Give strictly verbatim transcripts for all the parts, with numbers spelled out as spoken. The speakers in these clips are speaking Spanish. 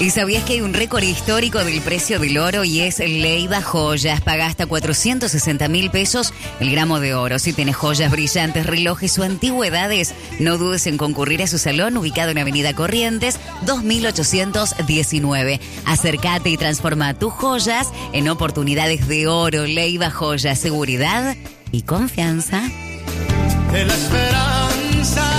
¿Y sabías que hay un récord histórico del precio del oro y es Leiva Joyas? Paga hasta cuatrocientos sesenta mil pesos el gramo de oro. Si tienes joyas brillantes, relojes o antigüedades, no dudes en concurrir a su salón ubicado en Avenida Corrientes dos mil ochocientos diecinueve. Acércate y transforma tus joyas en oportunidades de oro. Leiva Joyas, seguridad y confianza. De la esperanza.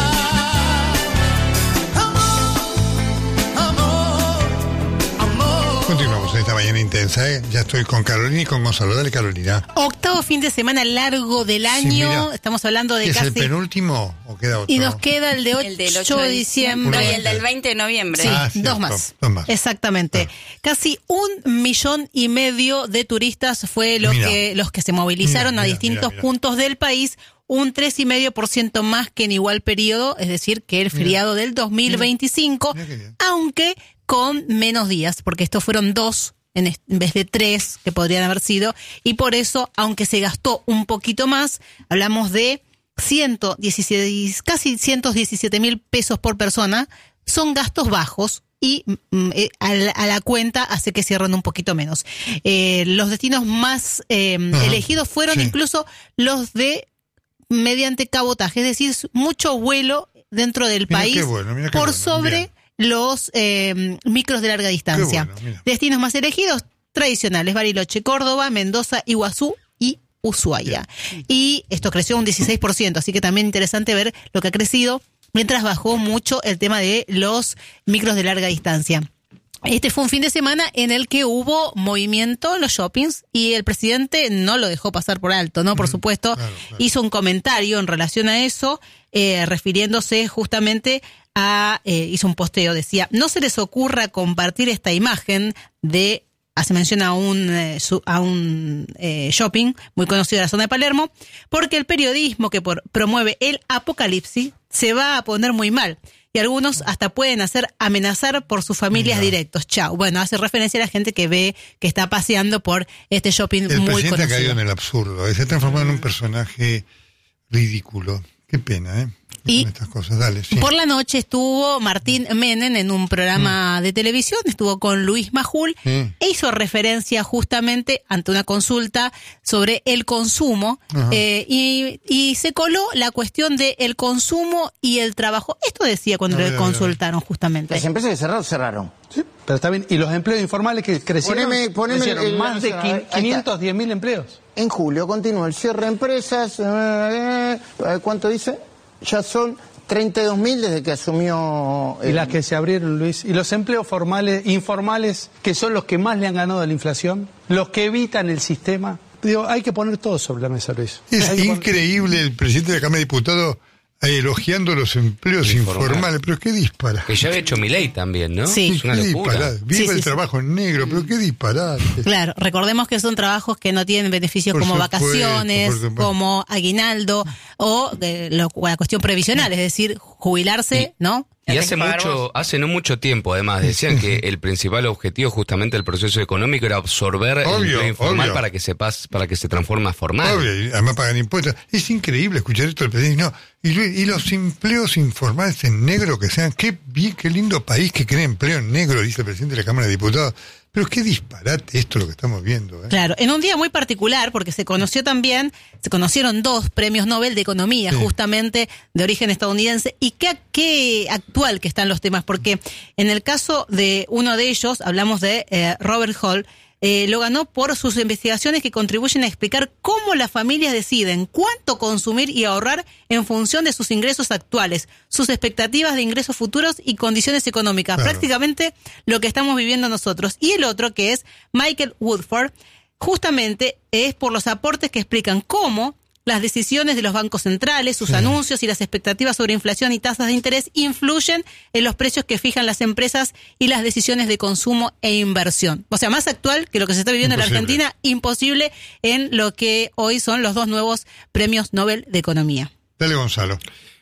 Continuamos en esta mañana intensa, ¿eh? Ya estoy con Carolina y con Gonzalo. Dale, Carolina. Octavo fin de semana largo del año. Sí, mira, estamos hablando de ¿es casi... el penúltimo o queda otro? Y nos queda el de ocho, el del ocho de diciembre. No, y el del veinte de noviembre. Sí, ah, dos, más. dos más. Exactamente. Ah. Casi un millón y medio de turistas fue lo mira. que los que se movilizaron mira, a mira, distintos mira, mira. puntos del país. Un tres coma cinco por ciento más que en igual periodo, es decir, que el feriado mira. del dos mil veinticinco, mira. Mira aunque con menos días, porque estos fueron dos en vez de tres que podrían haber sido, y por eso, aunque se gastó un poquito más, hablamos de ciento dieciséis, casi ciento diecisiete mil pesos por persona, son gastos bajos y mm, eh, a, la, a la cuenta hace que cierren un poquito menos. Eh, los destinos más eh, uh-huh. elegidos fueron sí. incluso los de mediante cabotaje, es decir, mucho vuelo dentro del mira país bueno, por bueno, sobre... Bien. los eh, micros de larga distancia. Bueno, destinos más elegidos, tradicionales, Bariloche, Córdoba, Mendoza, Iguazú y Ushuaia. Bien. Y esto creció un dieciséis por ciento, así que también interesante ver lo que ha crecido, mientras bajó mucho el tema de los micros de larga distancia. Este fue un fin de semana en el que hubo movimiento en los shoppings y el presidente no lo dejó pasar por alto, ¿no? Por supuesto, claro, claro. hizo un comentario en relación a eso, eh, refiriéndose justamente a, eh, hizo un posteo, decía, no se les ocurra compartir esta imagen de, hace mención a un, eh, su, a un eh, shopping muy conocido de la zona de Palermo, porque el periodismo que por, promueve el apocalipsis se va a poner muy mal. Y algunos hasta pueden hacer amenazar por sus familias no. directos. Chao. Bueno, hace referencia a la gente que ve que está paseando por este shopping el muy conocido. El presidente ha caído en el absurdo. Se ha transformado en un personaje ridículo. Qué pena, ¿eh? Y estas cosas. Dale, sí. Por la noche estuvo Martín Menem en un programa mm. de televisión, estuvo con Luis Majul mm. e hizo referencia justamente ante una consulta sobre el consumo eh, y, y se coló la cuestión de el consumo y el trabajo. Esto decía cuando no, le consultaron justamente. Las empresas que cerraron, cerraron. Sí, pero está bien. ¿Y los empleos informales que crecieron? Poneme, poneme crecieron el, más el, de quinientos diez mil empleos. En julio continuó el cierre de empresas. Eh, ¿Cuánto dice? Ya son treinta y dos mil desde que asumió... El... Y las que se abrieron, Luis. Y los empleos formales, informales, que son los que más le han ganado a la inflación, los que evitan el sistema. Digo, hay que poner todo sobre la mesa, Luis. Es increíble poner... el presidente de la Cámara de Diputados elogiando los empleos Informal. informales, pero qué disparate. Que ya había hecho Milei también, ¿no? Sí. Es una qué locura. Disparate. Viva sí, sí, el sí. trabajo en negro, pero qué disparate. Claro, recordemos que son trabajos que no tienen beneficios por como supuesto, vacaciones, como aguinaldo o eh, lo, la cuestión previsional, es decir, jubilarse, y, ¿no? Y hace mucho, hace no mucho tiempo, además, decían que el principal objetivo justamente del proceso económico era absorber obvio, el empleo informal obvio. para que se pas, para que se transforme a formal. Obvio, y además pagan impuestos. Es increíble escuchar esto del presidente. No, y, y los empleos informales en negro que sean, qué bien, qué lindo país que crea empleo en negro, dice el presidente de la Cámara de Diputados. Pero qué disparate esto lo que estamos viendo, ¿eh? Claro, en un día muy particular, porque se conoció también, se conocieron dos premios Nobel de Economía, sí. justamente de origen estadounidense, y qué, qué actual que están los temas, porque en el caso de uno de ellos, hablamos de eh, Robert Hall, eh, lo ganó por sus investigaciones que contribuyen a explicar cómo las familias deciden cuánto consumir y ahorrar en función de sus ingresos actuales, sus expectativas de ingresos futuros y condiciones económicas. Claro. Prácticamente lo que estamos viviendo nosotros. Y el otro, que es Michael Woodford, justamente es por los aportes que explican cómo las decisiones de los bancos centrales, sus sí. anuncios y las expectativas sobre inflación y tasas de interés influyen en los precios que fijan las empresas y las decisiones de consumo e inversión. O sea, más actual que lo que se está viviendo imposible. en la Argentina, imposible en lo que hoy son los dos nuevos premios Nobel de Economía. Dale, Gonzalo.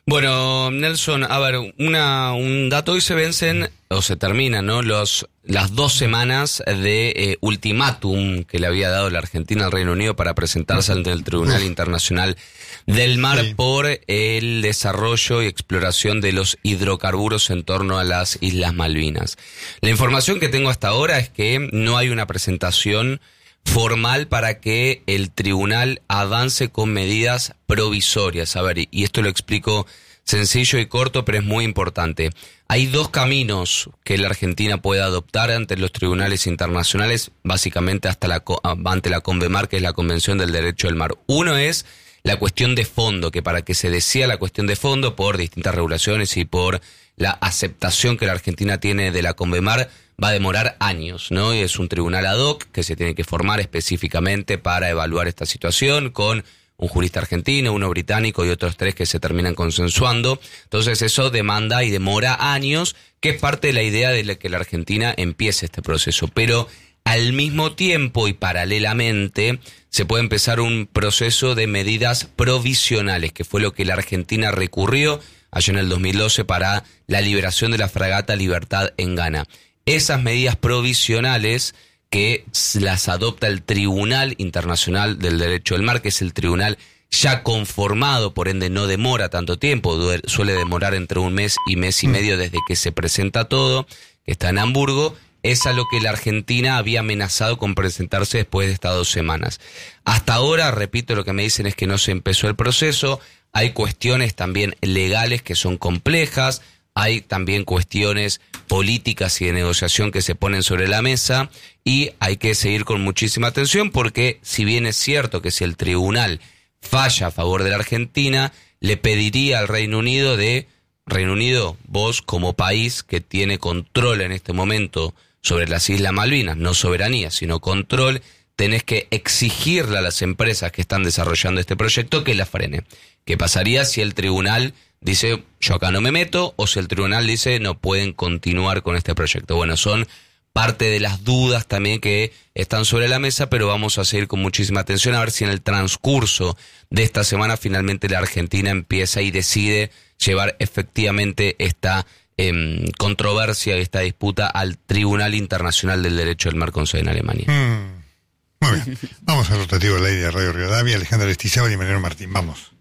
Bueno, Nelson, a ver, una, un dato, hoy se vencen, o se terminan, ¿no? Los, las dos semanas de eh, ultimátum que le había dado la Argentina al Reino Unido para presentarse ante el Tribunal Internacional del Mar sí. por el desarrollo y exploración de los hidrocarburos en torno a las Islas Malvinas. La información que tengo hasta ahora es que no hay una presentación formal para que el tribunal avance con medidas provisorias. A ver, y esto lo explico sencillo y corto, pero es muy importante. Hay dos caminos que la Argentina puede adoptar ante los tribunales internacionales, básicamente hasta la ante la CONVEMAR, que es la Convención del Derecho del Mar. Uno es la cuestión de fondo, que para que se decida la cuestión de fondo por distintas regulaciones y por la aceptación que la Argentina tiene de la CONVEMAR, va a demorar años, ¿no? Y es un tribunal ad hoc que se tiene que formar específicamente para evaluar esta situación con un jurista argentino, uno británico y otros tres que se terminan consensuando. Entonces eso demanda y demora años, que es parte de la idea de que la Argentina empiece este proceso. Pero al mismo tiempo y paralelamente se puede empezar un proceso de medidas provisionales, que fue lo que la Argentina recurrió allá en el dos mil doce para la liberación de la fragata Libertad en Ghana. Esas medidas provisionales que las adopta el Tribunal Internacional del Derecho del Mar, que es el tribunal ya conformado, por ende no demora tanto tiempo, suele demorar entre un mes y mes y medio desde que se presenta todo, que está en Hamburgo, es a lo que la Argentina había amenazado con presentarse después de estas dos semanas. Hasta ahora, repito, lo que me dicen es que no se empezó el proceso, hay cuestiones también legales que son complejas, hay también cuestiones políticas y de negociación que se ponen sobre la mesa y hay que seguir con muchísima atención porque si bien es cierto que si el tribunal falla a favor de la Argentina, le pediría al Reino Unido de, Reino Unido, vos como país que tiene control en este momento sobre las Islas Malvinas, no soberanía, sino control, tenés que exigirle a las empresas que están desarrollando este proyecto que la frene. ¿Qué pasaría si el tribunal dice, yo acá no me meto, o si el tribunal dice, no pueden continuar con este proyecto? Bueno, son parte de las dudas también que están sobre la mesa, pero vamos a seguir con muchísima atención a ver si en el transcurso de esta semana finalmente la Argentina empieza y decide llevar efectivamente esta eh, controversia, esta disputa al Tribunal Internacional del Derecho del Mar con sede en Alemania. Mm. Muy bien, vamos al rotativo al aire de Radio Rivadavia, Alejandra Lestizábal y Mariano Martín, vamos.